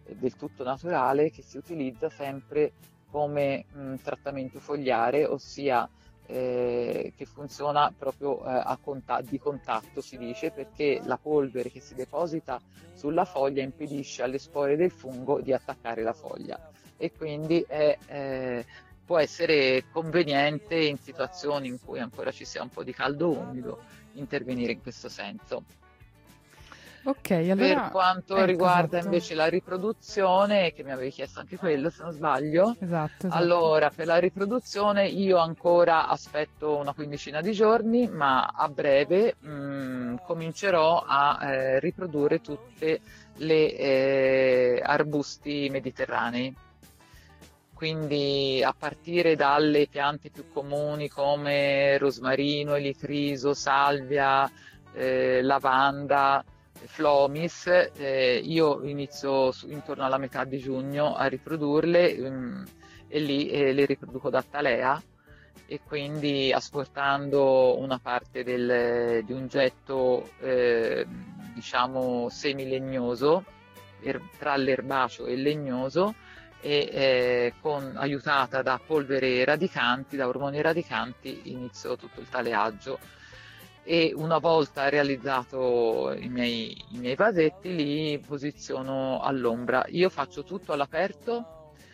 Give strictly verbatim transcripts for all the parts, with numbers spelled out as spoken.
del tutto naturale che si utilizza sempre come mh, trattamento fogliare, ossia eh, che funziona proprio eh, a conta- di contatto, si dice, perché la polvere che si deposita sulla foglia impedisce alle spore del fungo di attaccare la foglia, e quindi è, eh, può essere conveniente in situazioni in cui ancora ci sia un po' di caldo umido intervenire in questo senso. Ok, Per allora, quanto ecco, riguarda esatto, invece la riproduzione, che mi avevi chiesto anche quello se non sbaglio, esatto, esatto. allora per la riproduzione io ancora aspetto una quindicina di giorni, ma a breve mh, comincerò a eh, riprodurre tutte le eh, arbusti mediterranei. Quindi a partire dalle piante più comuni come rosmarino, elitriso, salvia, eh, lavanda, Flomis, eh, io inizio su- intorno alla metà di giugno a riprodurle, mm, e lì eh, le riproduco da talea, e quindi asportando una parte del- di un getto eh, diciamo semilegnoso er- tra l'erbaceo e il legnoso, e eh, con, aiutata da polvere radicanti, da ormoni radicanti, inizio tutto il taleaggio. E una volta realizzato i miei, i miei vasetti, li posiziono all'ombra. Io faccio tutto all'aperto.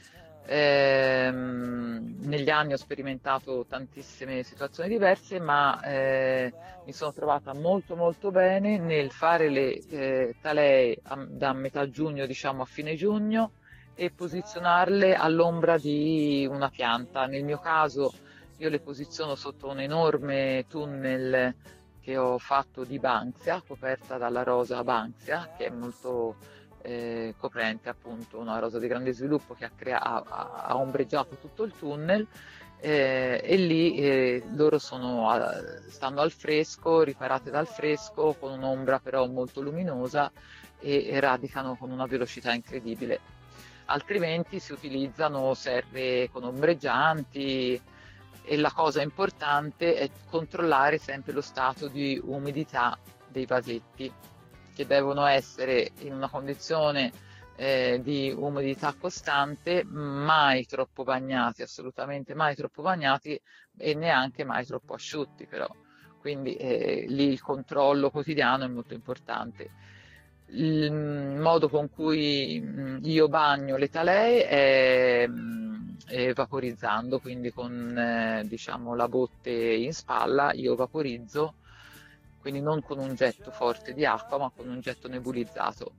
Ehm, negli anni ho sperimentato tantissime situazioni diverse, ma eh, mi sono trovata molto molto bene nel fare le eh, talee a- da metà giugno, diciamo, a fine giugno, e posizionarle all'ombra di una pianta. Nel mio caso io le posiziono sotto un enorme tunnel che ho fatto di Banksia, coperta dalla rosa Banksia, che è molto eh, coprente, appunto, una rosa di grande sviluppo che ha, crea- ha, ha- ha ombreggiato tutto il tunnel. Eh, e lì eh, loro sono, a- stanno al fresco, riparate dal fresco, con un'ombra però molto luminosa, e, e radicano con una velocità incredibile. Altrimenti si utilizzano serre con ombreggianti, e la cosa importante è controllare sempre lo stato di umidità dei vasetti, che devono essere in una condizione eh, di umidità costante, mai troppo bagnati, assolutamente mai troppo bagnati, e neanche mai troppo asciutti però. Quindi eh, lì il controllo quotidiano è molto importante. Il modo con cui mh, io bagno le talee è, mh, è vaporizzando, quindi con eh, diciamo la botte in spalla io vaporizzo, quindi non con un getto forte di acqua, ma con un getto nebulizzato.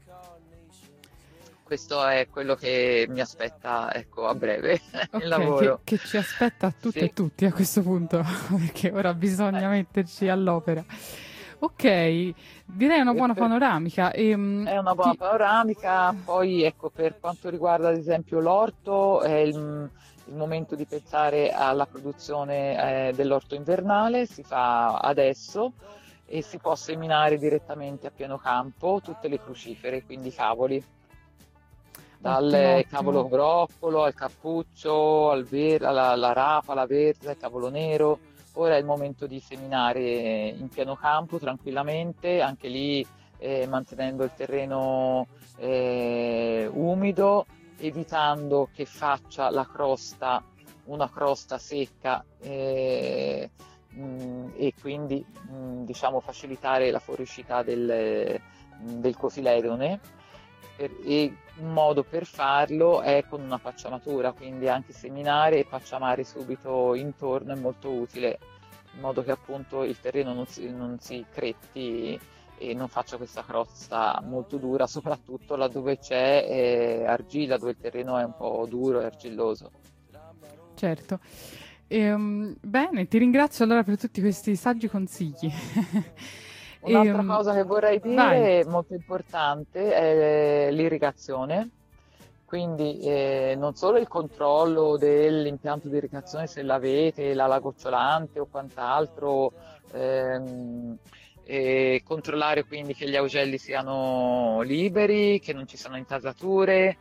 Questo è quello che mi aspetta, ecco, a breve il Ok, che, lavoro. che ci aspetta a tutte e Sì. tutti a questo punto, perché ora Eh, bisogna metterci all'opera. Ok, direi una e buona per panoramica. E, È una buona ti... panoramica. Poi ecco, per quanto riguarda ad esempio l'orto, è il, il momento di pensare alla produzione eh, dell'orto invernale, si fa adesso, e si può seminare direttamente a pieno campo tutte le crucifere, quindi cavoli, Ottimo, dal cavolo ottimo. broccolo al cappuccio, al ver- alla, alla rapa, alla verde, al cavolo nero. Ora è il momento di seminare in pieno campo tranquillamente, anche lì eh, mantenendo il terreno eh, umido, evitando che faccia la crosta una crosta secca, eh, mh, e quindi mh, diciamo facilitare la fuoriuscita del, del cotiledone. Per- e un modo per farlo è con una pacciamatura, quindi anche seminare e pacciamare subito intorno è molto utile, in modo che appunto il terreno non si, non si crepi e non faccia questa crosta molto dura, soprattutto laddove c'è eh, argilla, dove il terreno è un po' duro e argilloso. Certo. Ehm, bene, ti ringrazio allora per tutti questi saggi consigli. Un'altra Ehm, cosa che vorrei vai. dire, molto importante, è l'irrigazione. Quindi eh, non solo il controllo dell'impianto di irrigazione, se l'avete, la goccciolante o quant'altro, ehm, e controllare quindi che gli augelli siano liberi, che non ci siano intasature,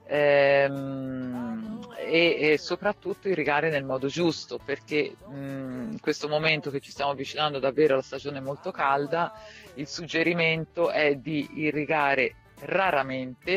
ehm, e, e soprattutto irrigare nel modo giusto, perché mh, in questo momento che ci stiamo avvicinando davvero alla stagione molto calda, il suggerimento è di irrigare raramente